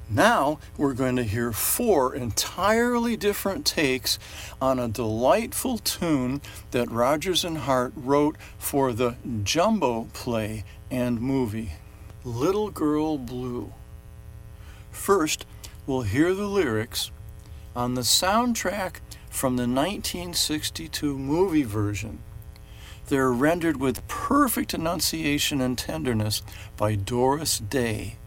Now we're going to hear 4 entirely different takes on a delightful tune that Rodgers and Hart wrote for the Jumbo play and movie, Little Girl Blue. First, we'll hear the lyrics on the soundtrack from the 1962 movie version. They're rendered with perfect enunciation and tenderness by Doris Day.